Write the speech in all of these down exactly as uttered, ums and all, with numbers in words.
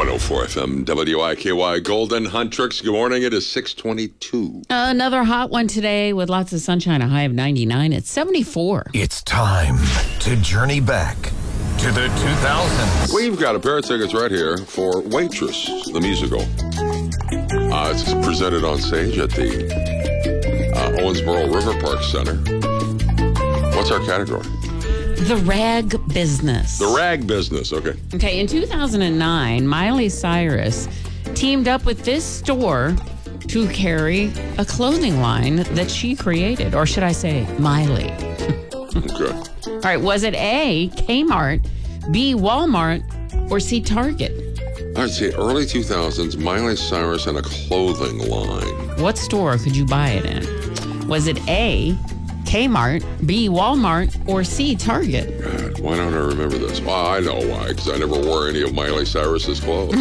one oh four F M, W I K Y, Golden Huntrix. Good morning. It is six twenty-two. Uh, another hot one today with lots of sunshine, a high of ninety-nine. It's seventy-four. It's time to journey back to the two thousands. We've got a pair of tickets right here for Waitress, the musical. Uh, it's presented on stage at the uh, Owensboro River Park Center. What's our category? The rag business. The rag business, okay. Okay, in two thousand nine, Miley Cyrus teamed up with this store to carry a clothing line that she created, or should I say, Miley. Okay. All right, was it A, Kmart, B, Walmart, or C, Target? I'd say early two thousands, Miley Cyrus and a clothing line. What store could you buy it in? Was it A, Kmart, B, Walmart, or C, Target? God, why don't I remember this? Well, I know why, because I never wore any of Miley Cyrus's clothes.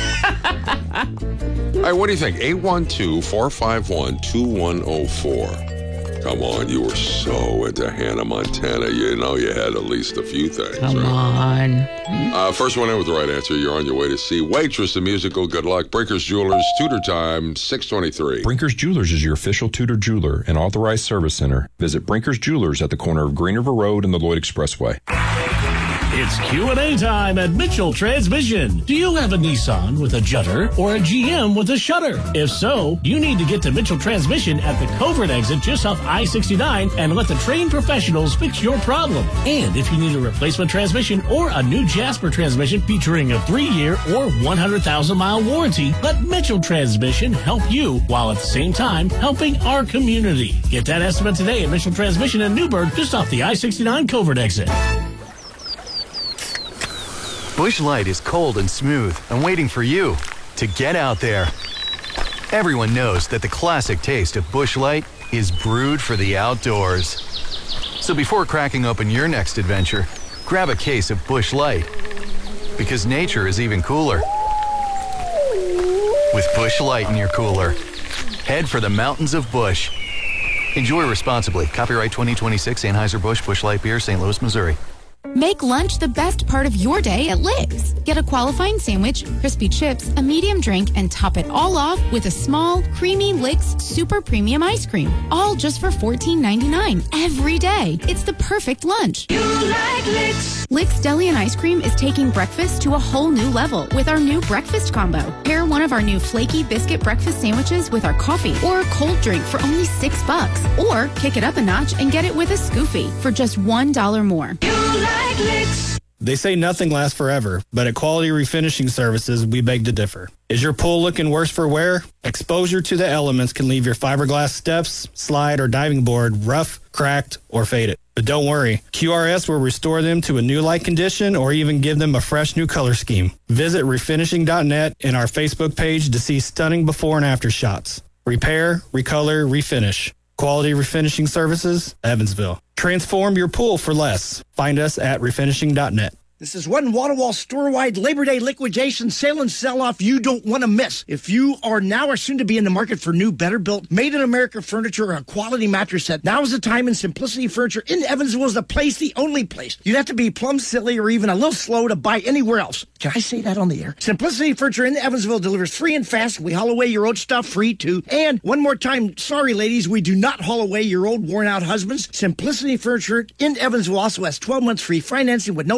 All right, what do you think? eight one two, four five one, two one oh four. Come on, you were so into Hannah Montana. You know you had at least a few things. Come right? on. Uh, first one in with the right answer. You're on your way to see Waitress, the musical. Good luck. Brinkers Jewelers, Tudor time, six twenty-three. Brinkers Jewelers is your official Tudor jeweler and authorized service center. Visit Brinkers Jewelers at the corner of Green River Road and the Lloyd Expressway. It's Q and A time at Mitchell Transmission. Do you have a Nissan with a judder or a G M with a shutter? If so, you need to get to Mitchell Transmission at the Covert exit just off I sixty-nine and let the trained professionals fix your problem. And if you need a replacement transmission or a new Jasper transmission featuring a three-year or one hundred thousand mile warranty, let Mitchell Transmission help you while at the same time helping our community. Get that estimate today at Mitchell Transmission in Newburgh just off the I sixty-nine Covert exit. Busch Light is cold and smooth and waiting for you to get out there. Everyone knows that the classic taste of Busch Light is brewed for the outdoors. So before cracking open your next adventure, grab a case of Busch Light, because nature is even cooler with Busch Light in your cooler. Head for the mountains of Busch. Enjoy responsibly. Copyright twenty twenty-six Anheuser-Busch Busch Light Beer, Saint Louis, Missouri. Make lunch the best part of your day at Lick's. Get a qualifying sandwich, crispy chips, a medium drink, and top it all off with a small, creamy Lick's Super Premium Ice Cream. All just for fourteen ninety-nine every day. It's the perfect lunch. You like Lick's. Lick's Deli and Ice Cream is taking breakfast to a whole new level with our new breakfast combo. Pair one of our new flaky biscuit breakfast sandwiches with our coffee or a cold drink for only six bucks. Or kick it up a notch and get it with a Scoofy for just one dollar more. You like Lick's. They say nothing lasts forever, but at Quality Refinishing Services, we beg to differ. Is your pool looking worse for wear? Exposure to the elements can leave your fiberglass steps, slide, or diving board rough, cracked, or faded. But don't worry, Q R S will restore them to a new-like condition or even give them a fresh new color scheme. Visit refinishing dot net and our Facebook page to see stunning before and after shots. Repair, recolor, refinish. Quality Refinishing Services, Evansville. Transform your pool for less. Find us at refinishing dot net. This is one wall-to-wall store-wide Labor Day liquidation sale and sell-off you don't want to miss. If you are now or soon to be in the market for new, better-built, made-in-America furniture or a quality mattress set, now is the time, and Simplicity Furniture in Evansville is the place, the only place. You'd have to be plumb silly or even a little slow to buy anywhere else. Can I say that on the air? Simplicity Furniture in Evansville delivers free and fast. We haul away your old stuff free, too. And one more time, sorry, ladies, we do not haul away your old, worn-out husbands. Simplicity Furniture in Evansville also has twelve months free financing with no